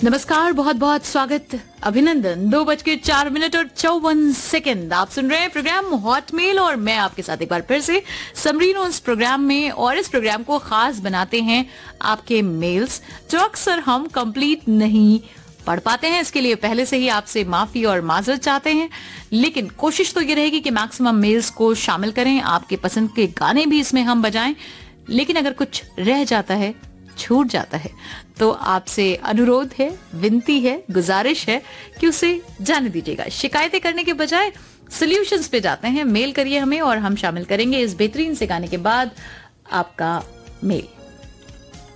नमस्कार, बहुत बहुत स्वागत, अभिनंदन। 2:04 आप सुन रहे हैं प्रोग्राम हॉटमेल और मैं आपके साथ एक बार फिर से समरीन हूं इस प्रोग्राम में। और इस प्रोग्राम को खास बनाते हैं आपके मेल्स जो अक्सर हम कंप्लीट नहीं पढ़ पाते हैं। इसके लिए पहले से ही आपसे माफी और माजरत चाहते हैं, लेकिन कोशिश तो ये रहेगी कि मैक्सिमम मेल्स को शामिल करें। आपके पसंद के गाने भी इसमें हम बजाएं, लेकिन अगर कुछ रह जाता है, छूट जाता है, तो आपसे अनुरोध है, विनती है, गुजारिश है कि उसे जाने दीजिएगा। शिकायतें करने के बजाय सॉल्यूशंस पे जाते हैं। मेल करिए हमें और हम शामिल करेंगे इस बेहतरीन से गाने के बाद आपका मेल।